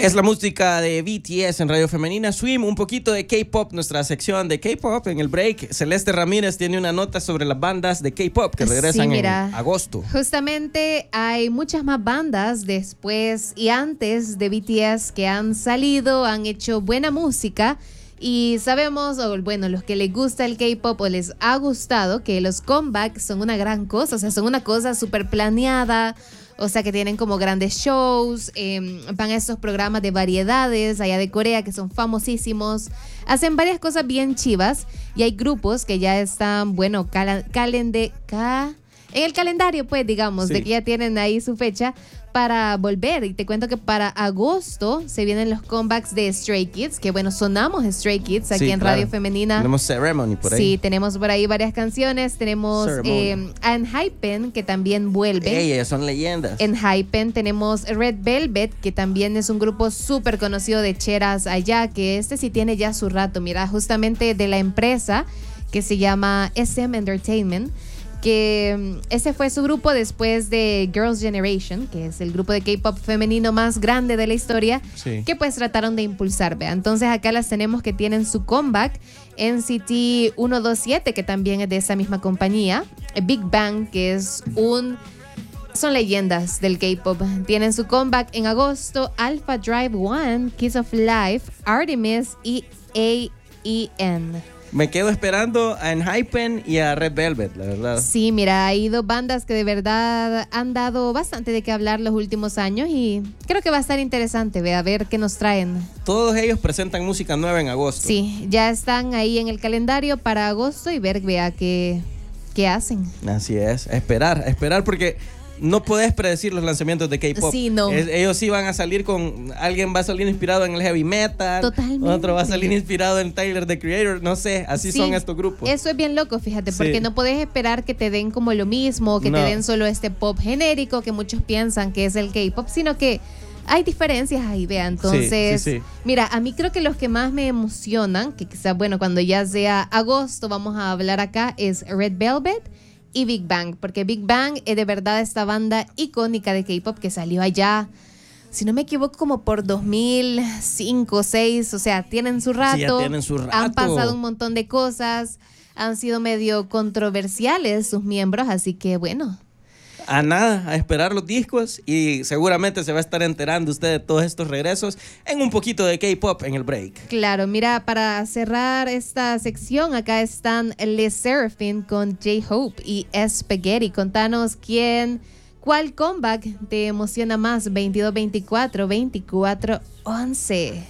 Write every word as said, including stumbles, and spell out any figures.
Es la música de B T S en Radio Femenina Swim, un poquito de K-pop, nuestra sección de K-pop en el break. Celeste Ramírez tiene una nota sobre las bandas de K-pop que regresan sí, mira, en agosto. Justamente hay muchas más bandas después y antes de B T S que han salido, han hecho buena música. Y sabemos, o bueno, los que les gusta el K-pop o les ha gustado, que los comebacks son una gran cosa, o sea, son una cosa súper planeada, o sea, que tienen como grandes shows, eh, van a estos programas de variedades allá de Corea que son famosísimos, hacen varias cosas bien chivas y hay grupos que ya están, bueno, calen, calen de, ca, en el calendario, pues, digamos, sí, de que ya tienen ahí su fecha para volver. Y te cuento que para agosto se vienen los comebacks de Stray Kids, que bueno, sonamos Stray Kids aquí sí, en claro. Radio Femenina. Tenemos Ceremony por ahí. Sí, tenemos por ahí varias canciones. Tenemos eh, a Enhypen, que también vuelve. Ey, ellas son leyendas. Enhypen. Tenemos Red Velvet, que también es un grupo súper conocido de cheras allá, que este sí tiene ya su rato. Mira, justamente de la empresa que se llama S M Entertainment, que ese fue su grupo después de Girls' Generation, que es el grupo de K-pop femenino más grande de la historia, sí, que pues trataron de impulsar, ¿vea? Entonces acá las tenemos que tienen su comeback. N C T ciento veintisiete, que también es de esa misma compañía. Big Bang, que es un... son leyendas del K-pop. Tienen su comeback en agosto. Alpha Drive One, Kiss of Life, Artemis y A E N. Me quedo esperando a Enhypen y a Red Velvet, la verdad. Sí, mira, hay dos bandas que de verdad han dado bastante de qué hablar los últimos años y creo que va a estar interesante, ve, a ver qué nos traen. Todos ellos presentan música nueva en agosto. Sí, ya están ahí en el calendario para agosto y ver, vea, qué, qué hacen. Así es, esperar, esperar porque... no podés predecir los lanzamientos de K-pop. Sí, no. Es, ellos sí van a salir con... alguien va a salir inspirado en el heavy metal. Totalmente. Otro va a salir inspirado en Tyler, the Creator. No sé, así sí, son estos grupos. Eso es bien loco, fíjate, porque sí, no podés esperar que te den como lo mismo, que no. te den solo este pop genérico que muchos piensan que es el K-pop, sino que hay diferencias ahí, vea. Entonces, sí, sí, sí. mira, a mí creo que los que más me emocionan, que quizás, bueno, cuando ya sea agosto vamos a hablar acá, es Red Velvet y Big Bang, porque Big Bang es de verdad esta banda icónica de K-pop que salió allá, si no me equivoco, como por dos mil cinco, dos mil seis, o sea, tienen su rato, sí, ya tienen su rato, han pasado un montón de cosas, han sido medio controversiales sus miembros, así que bueno. A nada, a esperar los discos y seguramente se va a estar enterando usted de todos estos regresos en un poquito de K-pop en el break. Claro, mira, para cerrar esta sección, acá están Les Seraphim con J-Hope y Spaghetti. Contanos quién, cuál comeback te emociona más, veintidós veinticuatro, veinticuatro once.